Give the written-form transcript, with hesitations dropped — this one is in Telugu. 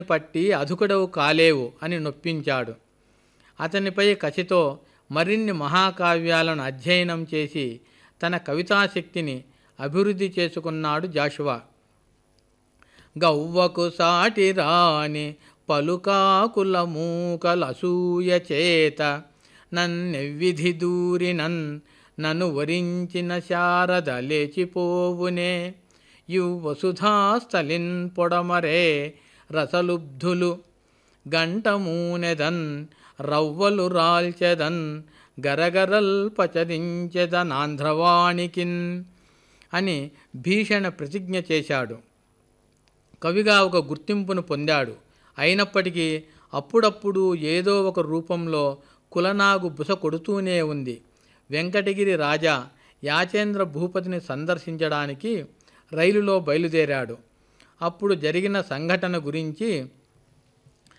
పట్టి అధుకడవు కాలేవు అని నొప్పించాడు. అతనిపై కసితో మరిన్ని మహాకావ్యాలను అధ్యయనం చేసి తన కవితాశక్తిని అభివృద్ధి చేసుకున్నాడు జాషువా. గవ్వకు సాటి రాని పలుకాకుల మూకలసూయ చేత నన్నెవ్విధి దూరినన్ నన్ను వరించిన శారద లేచిపోవునే వసుధాస్థలిన్ పొడమరే రసలుబ్ధులు గంటమూనెదన్ రవ్వలు రాల్చెదన్ గరగరల్ పచరించెదనాంధ్రవాణికిన్ అని భీషణ ప్రతిజ్ఞ చేశాడు. కవిగా ఒక గుర్తింపును పొందాడు. అయినప్పటికీ అప్పుడప్పుడు ఏదో ఒక రూపంలో కులనాగు బుస కొడుతూనే ఉంది. వెంకటగిరి రాజా యాచేంద్ర భూపతిని సందర్శించడానికి రైలులో బయలుదేరాడు. అప్పుడు జరిగిన సంఘటన గురించి